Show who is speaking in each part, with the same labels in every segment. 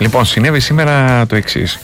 Speaker 1: Λοιπόν, συνέβη σήμερα το εξής.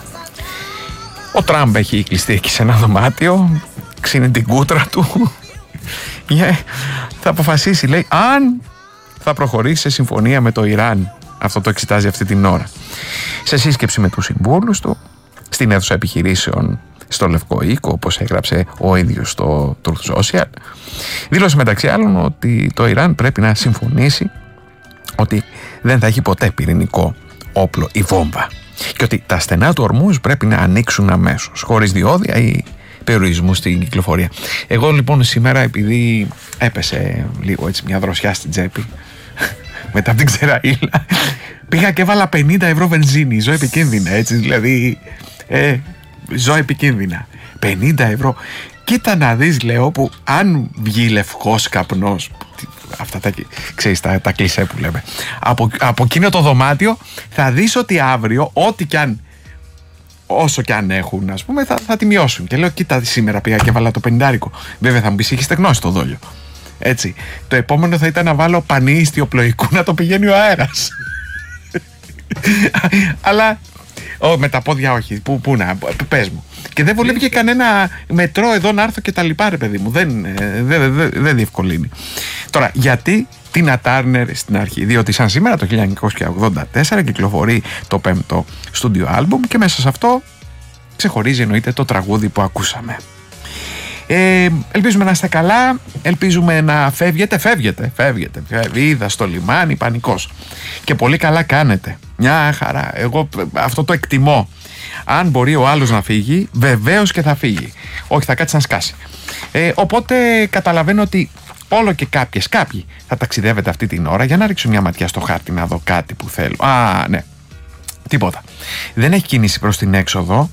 Speaker 1: Ο Τραμπ έχει κλειστεί εκεί σε ένα δωμάτιο, ξύνει την κούτρα του και θα αποφασίσει, λέει, αν θα προχωρήσει σε συμφωνία με το Ιράν. Αυτό το εξετάζει αυτή την ώρα. Σε σύσκεψη με τους συμβούλους του, στην αίθουσα επιχειρήσεων στο Λευκό Οίκο, όπως έγραψε ο ίδιος στο Truth Social, δήλωσε μεταξύ άλλων ότι το Ιράν πρέπει να συμφωνήσει ότι δεν θα έχει ποτέ πυρηνικό όπλο ή βόμβα και ότι τα στενά του Ορμούζ πρέπει να ανοίξουν αμέσως, χωρίς διόδια ή περιορισμού στην κυκλοφορία. Εγώ λοιπόν σήμερα, επειδή έπεσε λίγο έτσι μια δροσιά στην τσέπη μετά από την ξεραΐλα, πήγα και έβαλα 50 ευρώ βενζίνη, ζω επικίνδυνα, έτσι, δηλαδή ζω επικίνδυνα, 50 ευρώ. Κοίτα να δεις, λέω, που αν βγει λευκός καπνός, αυτά τα, ξέρεις, τα κλισέ που λέμε, από εκείνο το δωμάτιο, θα δεις ότι αύριο, ό,τι κι αν, όσο κι αν έχουν, ας πούμε, θα τη μειώσουν. Και λέω, κοίτα, σήμερα πήγα και έβαλα το 50. Βέβαια θα μου πεις, είχες στεγνώσει το δόλιο. Έτσι. Το επόμενο θα ήταν να βάλω πανί ιστιοπλοϊκού να το πηγαίνει ο αέρας. Αλλά με τα πόδια όχι. Πού να, πες μου. Και δεν βολεύει και κανένα μετρό εδώ να έρθω και τα λοιπά, ρε παιδί μου. Δεν διευκολύνει. Τώρα, γιατί Τίνα Τάρνερ στην αρχή? Διότι σαν σήμερα το 1984 κυκλοφορεί το 5ο στούντιο άλμπουμ και μέσα σε αυτό ξεχωρίζει, εννοείται, το τραγούδι που ακούσαμε. Ελπίζουμε να είστε καλά, ελπίζουμε να φεύγετε. Είδα στο λιμάνι, πανικός. Και πολύ καλά κάνετε. Μια χαρά. Εγώ αυτό το εκτιμώ. Αν μπορεί ο άλλος να φύγει, βεβαίως και θα φύγει. Όχι, θα κάτσει να σκάσει. Οπότε καταλαβαίνω ότι όλο και κάποιοι θα ταξιδεύετε αυτή την ώρα για να ρίξω μια ματιά στο χάρτη να δω κάτι που θέλω. Ναι. Τίποτα. Δεν έχει κίνηση προς την έξοδο.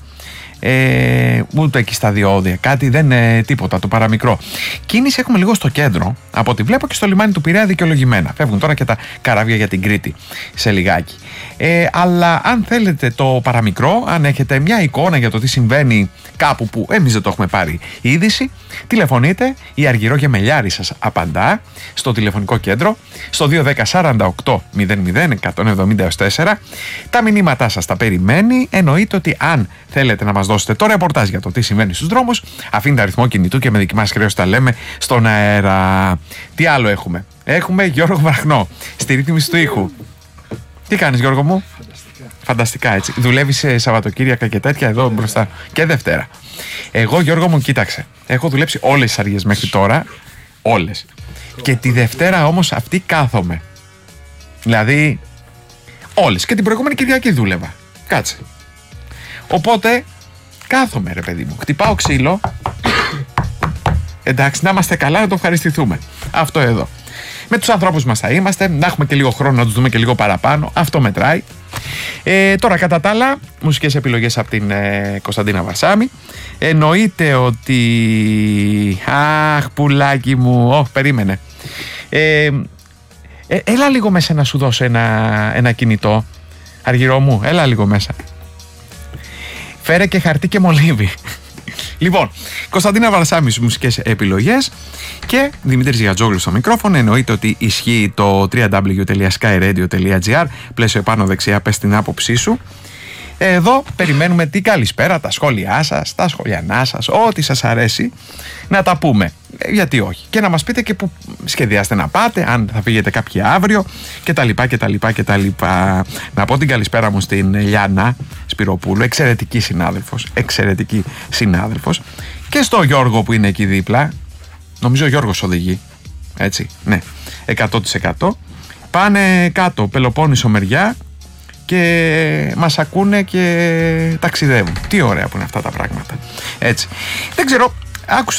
Speaker 1: Ούτε εκεί στα διόδια κάτι, δεν είναι τίποτα, το παραμικρό. Κίνηση έχουμε λίγο στο κέντρο, από ό,τι βλέπω, και στο λιμάνι του Πειραιά δικαιολογημένα. Φεύγουν τώρα και τα καράβια για την Κρήτη σε λιγάκι. Αλλά αν θέλετε το παραμικρό, αν έχετε μια εικόνα για το τι συμβαίνει κάπου που εμείς δεν το έχουμε πάρει είδηση, τηλεφωνείτε, η Αργυρό Γεμελιάρη σας απαντά στο τηλεφωνικό κέντρο στο 210 48 00 170-4. Τα μηνύματά σας τα περιμένει. Εννοείται ότι αν θέλετε να μας δώσετε το ρεπορτάζ για το τι συμβαίνει στους δρόμους, αφήνετε αριθμό κινητού και με δική μας χρέωση τα λέμε στον αέρα. Τι άλλο έχουμε? Έχουμε Γιώργο Βραχνό στη ρύθμιση του ήχου. Τι κάνεις, Γιώργο μου? Φανταστικά, έτσι. Δουλεύεις σε Σαββατοκύριακα και τέτοια εδώ μπροστά? Και Δευτέρα. Εγώ, Γιώργο μου, κοίταξε. Έχω δουλέψει όλες τις αργίες μέχρι τώρα. Όλες. Και τη Δευτέρα όμως αυτή κάθομαι. Δηλαδή, όλες. Και την προηγούμενη Κυριακή δούλευα. Κάτσε. Οπότε, κάθομαι, ρε παιδί μου. Χτυπάω ξύλο. Εντάξει, να είμαστε καλά, να το ευχαριστηθούμε. Αυτό εδώ. Με τους ανθρώπους μας θα είμαστε, να έχουμε και λίγο χρόνο να τους δούμε και λίγο παραπάνω. Αυτό μετράει. Τώρα, κατά τα άλλα, μουσικές επιλογές από την Κωνσταντίνα Βαρσάμη. Εννοείται ότι... Αχ, πουλάκι μου, περίμενε. Έλα λίγο μέσα να σου δώσω ένα κινητό. Αργυρό μου, έλα λίγο μέσα. Φέρε και χαρτί και μολύβι. Λοιπόν, Κωνσταντίνα Βαρσάμη στις μουσικές επιλογές και Δημήτρης Γιατζόγλου στο μικρόφωνο. Εννοείται ότι ισχύει το www.skyradio.gr, πλαίσιο επάνω δεξιά, πες την άποψή σου. Εδώ περιμένουμε την καλησπέρα, τα σχόλιά σας, τα σχολιανά σας, ό,τι σας αρέσει να τα πούμε. Γιατί όχι. Και να μας πείτε και που σχεδιάστε να πάτε, αν θα φύγετε κάποιοι αύριο κτλ. Να πω την καλησπέρα μου στην Λιάννα Σπυροπούλου, εξαιρετική συνάδελφος. Και στο Γιώργο που είναι εκεί δίπλα. Νομίζω ο Γιώργος οδηγεί. Έτσι, ναι, 100%. Πάνε κάτω, Πελοπόννησο μεριά, και μας ακούνε και ταξιδεύουν. Τι ωραία που είναι αυτά τα πράγματα. Έτσι. Δεν ξέρω, άκουσα